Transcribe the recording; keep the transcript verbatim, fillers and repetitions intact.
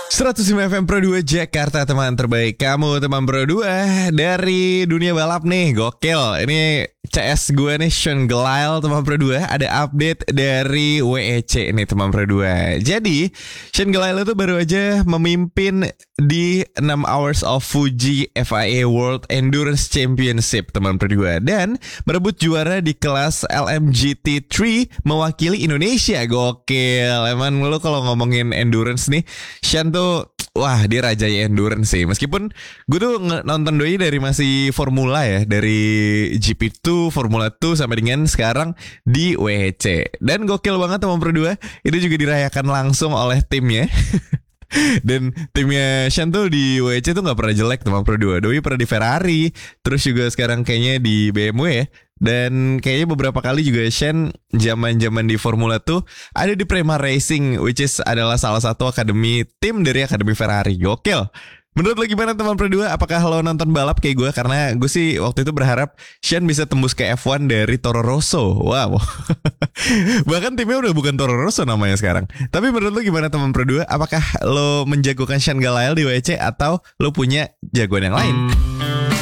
seratus lima F M Pro dua Jakarta, teman terbaik kamu, teman Pro dua dari dunia balap nih, gokil. Ini C S gue nih, Sean Gelael, teman Pro dua. Ada update dari W E C nih, teman Pro dua. Jadi, Sean Gelael itu baru aja memimpin di enam Hours of Fuji F I A World Endurance Championship, teman Pro dua. Dan merebut juara di kelas L M G T tiga mewakili Indonesia, gokil. Emang lu kalau ngomongin endurance nih, Sean tuh, wah, dia raja endurance sih. Meskipun gue tuh nonton doi dari masih Formula ya, dari G P dua, Formula dua sampai dengan sekarang di W E C. Dan gokil banget, teman Pro dua. Itu juga dirayakan langsung oleh timnya. Dan timnya Sean tuh di W E C tuh gak pernah jelek, teman Pro dua. Doi pernah di Ferrari, terus juga sekarang kayaknya di B M W ya. Dan kayaknya beberapa kali juga Sean zaman-zaman di Formula tuh ada di Prema Racing, which is adalah salah satu akademi tim dari akademi Ferrari. Gokil. Menurut lo gimana, teman Pro dua? Apakah lo nonton balap kayak gue? Karena gue sih waktu itu berharap Sean bisa tembus ke F satu dari Toro Rosso. Wow. Bahkan timnya udah bukan Toro Rosso namanya sekarang. Tapi menurut lo gimana, teman Pro dua? Apakah lo menjagokan Sean Gelael di W E C atau lo punya jagoan yang lain?